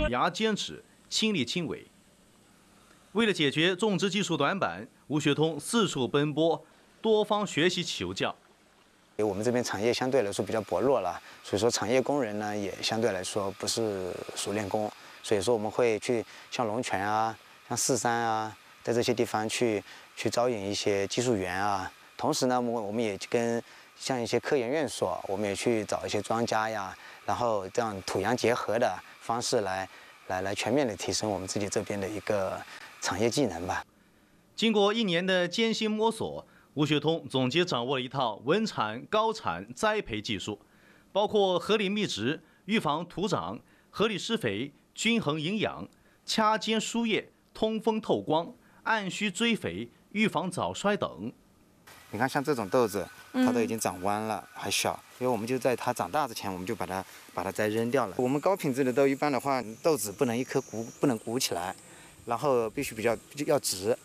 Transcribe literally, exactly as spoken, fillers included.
芽尖直，亲力亲为。为了解决种植技术短板，吴学通四处奔波，多方学习求教。 我们这边产业相对来说比较薄弱了，所以说产业工人呢也相对来说不是熟练工，所以说我们会去像龙泉啊、像四山啊，在这些地方去去招引一些技术员啊。同时呢，我我们也跟像一些科研院所，我们也去找一些庄家呀，然后这样土洋结合的方式来来来全面的提升我们自己这边的一个产业技能吧。 经过一年的艰辛摸索，吴学通总结掌握了一套稳产高产栽培技术，包括合理密植、预防土长、合理施肥、均衡营养、掐尖输液、通风透光、按需追肥、预防早衰等。 你看，像这种豆子，它都已经长弯了，还小，因为我们就在它长大之前，我们就把它把它再扔掉了。我们高品质的豆，一般的话，豆子不能一颗鼓不能鼓起来，然后必须比较要直，